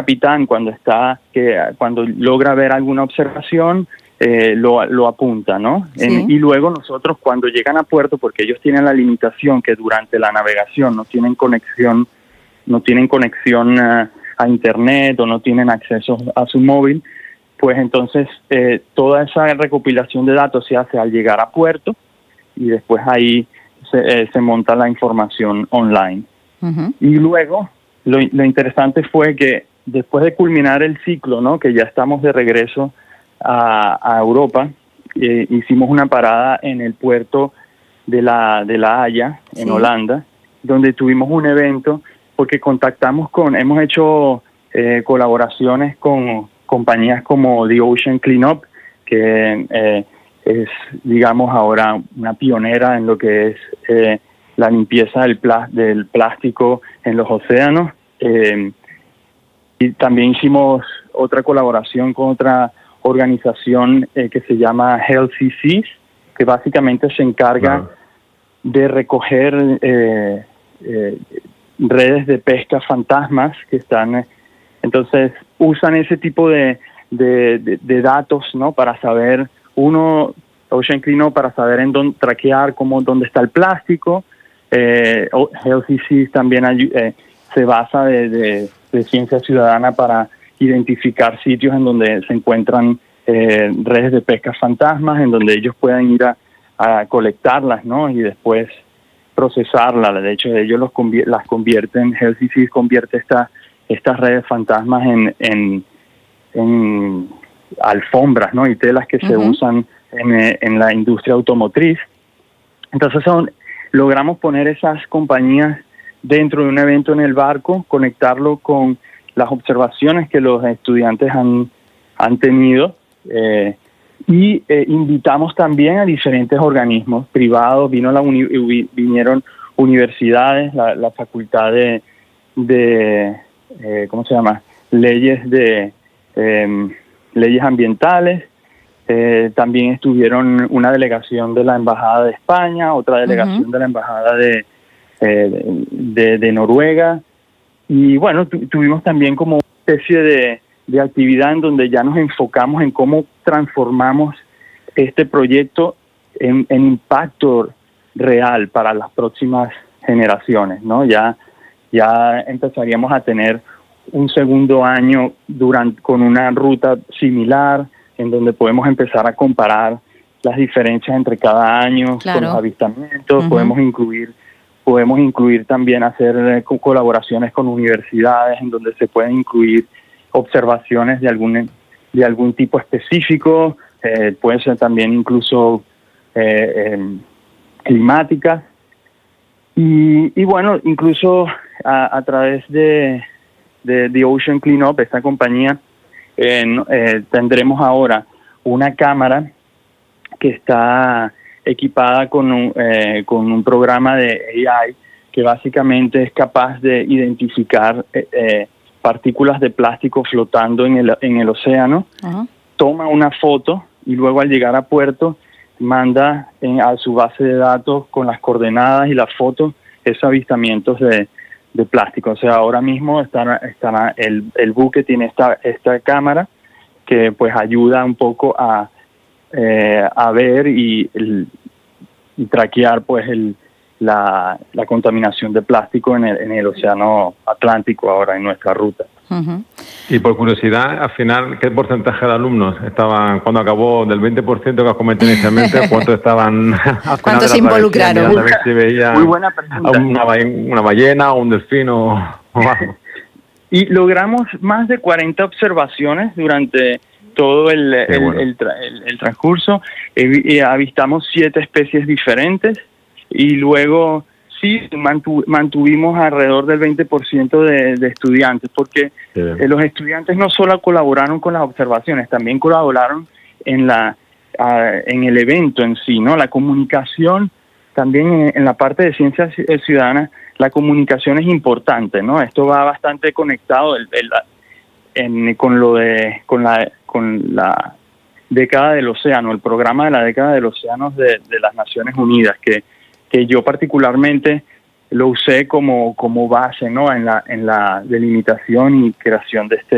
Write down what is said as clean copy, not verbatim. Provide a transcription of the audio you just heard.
capitán cuando logra ver alguna observación, lo apunta, ¿no? Sí. Y luego nosotros cuando llegan a puerto, porque ellos tienen la limitación que durante la navegación no tienen conexión a internet o no tienen acceso a su móvil, pues entonces toda esa recopilación de datos se hace al llegar a puerto y después ahí se monta la información online. Uh-huh. Y luego lo interesante fue que después de culminar el ciclo, ¿no? Que ya estamos de regreso a Europa, hicimos una parada en el puerto de la Haya, en Sí. Holanda, donde tuvimos un evento porque hemos hecho colaboraciones con compañías como The Ocean Cleanup, que es, digamos, ahora una pionera en lo que es la limpieza del plástico en los océanos. Y también hicimos otra colaboración con otra organización que se llama Healthy Seas, que básicamente se encarga de recoger redes de pesca fantasmas que están... Entonces usan ese tipo de datos, ¿no? Para saber, Ocean Cleanup, para saber en dónde traquear dónde está el plástico. Healthy Seas también se basa de ciencia ciudadana para identificar sitios en donde se encuentran redes de pesca fantasmas, en donde ellos puedan ir a colectarlas, ¿no? Y después procesarlas. De hecho, ellos las convierten, Healthy Seas convierte estas redes fantasmas en alfombras, ¿no? Y telas que se usan en la industria automotriz. Entonces logramos poner esas compañías dentro de un evento en el barco, conectarlo con las observaciones que los estudiantes han tenido, y invitamos también a diferentes organismos privados. Vinieron universidades, la facultad de ¿cómo se llama? Leyes ambientales. También estuvieron una delegación de la Embajada de España, otra delegación de la Embajada de Noruega. Y bueno, tuvimos también como una especie de actividad en donde ya nos enfocamos en cómo transformamos este proyecto en impacto real para las próximas generaciones, ¿no? Ya empezaríamos a tener un segundo año con una ruta similar, en donde podemos empezar a comparar las diferencias entre cada año. Claro. Con los avistamientos. Podemos incluir también hacer colaboraciones con universidades en donde se pueden incluir observaciones de algún tipo específico, pueden ser también incluso climáticas. Y bueno, incluso a través de The Ocean Cleanup, esta compañía, tendremos ahora una cámara que está equipada con un programa de AI que básicamente es capaz de identificar partículas de plástico flotando en el océano. Uh-huh. Toma una foto y luego al llegar a puerto manda a su base de datos con las coordenadas y las fotos esos avistamientos de plástico. O sea, ahora mismo el buque tiene esta cámara que pues ayuda un poco a ver y traquear pues la contaminación de plástico en el océano Atlántico ahora en nuestra ruta. Uh-huh. Y por curiosidad, al final, ¿qué porcentaje de alumnos estaban, cuando acabó del 20% que os comenté inicialmente, cuántos estaban al final? ¿Cuántos se involucraron? A ver si veían muy buena pregunta. Una ballena o un delfín o algo. Y logramos más de 40 observaciones durante todo el transcurso. Avistamos 7 especies diferentes y luego sí mantuvimos alrededor del 20% de estudiantes, porque los estudiantes no solo colaboraron con las observaciones, también colaboraron en el evento en sí, ¿no? La comunicación, también en la parte de ciencias ciudadanas, la comunicación es importante, ¿no? Esto va bastante conectado con la década del océano, el programa de la década del océano de las Naciones Unidas, que yo particularmente lo usé como base, ¿no? En la delimitación y creación de